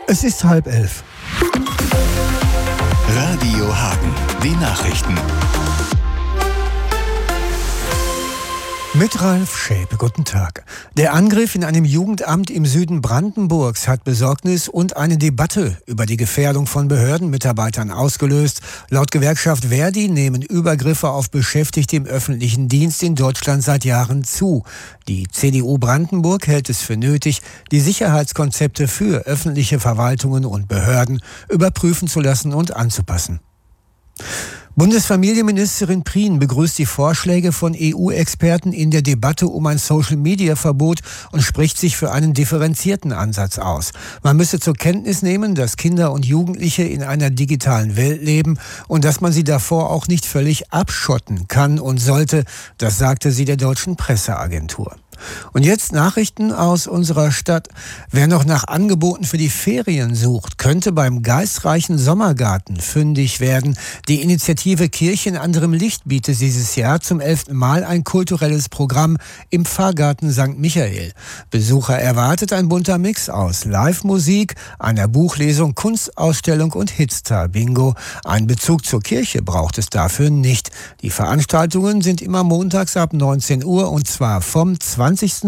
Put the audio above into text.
Es ist 10:30. Radio Hagen, die Nachrichten. Mit Ralf Schäpe, guten Tag. Der Angriff in einem Jugendamt im Süden Brandenburgs hat Besorgnis und eine Debatte über die Gefährdung von Behördenmitarbeitern ausgelöst. Laut Gewerkschaft Verdi nehmen Übergriffe auf Beschäftigte im öffentlichen Dienst in Deutschland seit Jahren zu. Die CDU Brandenburg hält es für nötig, die Sicherheitskonzepte für öffentliche Verwaltungen und Behörden überprüfen zu lassen und anzupassen. Bundesfamilienministerin Prien begrüßt die Vorschläge von EU-Experten in der Debatte um ein Social-Media-Verbot und spricht sich für einen differenzierten Ansatz aus. Man müsse zur Kenntnis nehmen, dass Kinder und Jugendliche in einer digitalen Welt leben und dass man sie davor auch nicht völlig abschotten kann und sollte, das sagte sie der Deutschen Presseagentur. Und jetzt Nachrichten aus unserer Stadt. Wer noch nach Angeboten für die Ferien sucht, könnte beim geistreichen Sommergarten fündig werden. Die Initiative Kirche in anderem Licht bietet dieses Jahr zum 11. Mal ein kulturelles Programm im Pfarrgarten St. Michael. Besucher erwartet ein bunter Mix aus Live-Musik, einer Buchlesung, Kunstausstellung und Hitstar-Bingo. Einen Bezug zur Kirche braucht es dafür nicht. Die Veranstaltungen sind immer montags ab 19 Uhr und zwar vom 20.